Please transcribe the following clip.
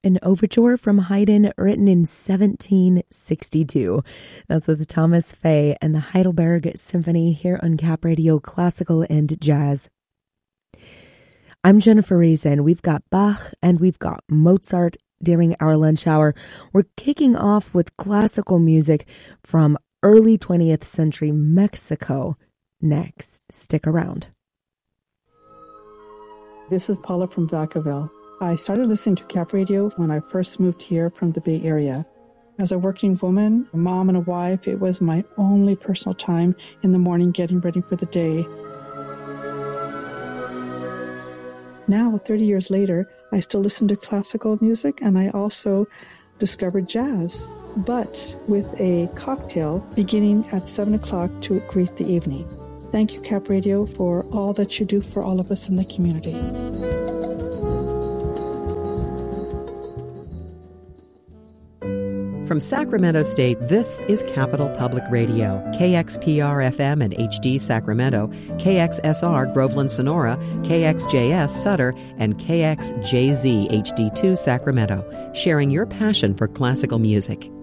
an overture from Haydn written in 1762. That's with Thomas Fay and the Heidelberg Symphony here on Cap Radio Classical and Jazz. I'm Jennifer Reason. We've got Bach and we've got Mozart during our lunch hour. We're kicking off with classical music from early 20th century Mexico next. Stick around. This is Paula from Vacaville. I started listening to Cap Radio when I first moved here from the Bay Area. As a working woman, a mom and a wife, it was my only personal time in the morning getting ready for the day. Now, 30 years later, I still listen to classical music, and I also discovered jazz, but with a cocktail beginning at 7 o'clock to greet the evening. Thank you, Cap Radio, for all that you do for all of us in the community. From Sacramento State, this is Capital Public Radio, KXPR-FM and HD Sacramento, KXSR Groveland Sonora, KXJS Sutter, and KXJZ HD2 Sacramento, sharing your passion for classical music.